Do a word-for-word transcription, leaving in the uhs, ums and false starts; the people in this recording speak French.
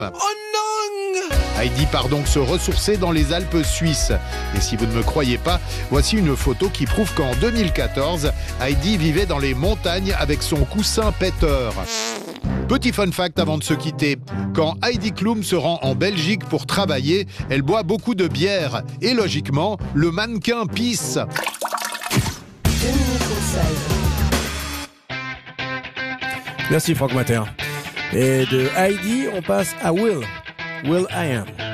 Oh non! Heidi part donc se ressourcer dans les Alpes suisses. Et si vous ne me croyez pas, voici une photo qui prouve qu'en deux mille quatorze, Heidi vivait dans les montagnes avec son coussin Peter. Petit fun fact avant de se quitter, quand Heidi Klum se rend en Belgique pour travailler, elle boit beaucoup de bière. Et logiquement, le mannequin pisse. Merci Franck Mater. Et de Heidi, on passe à Will. Will I Am.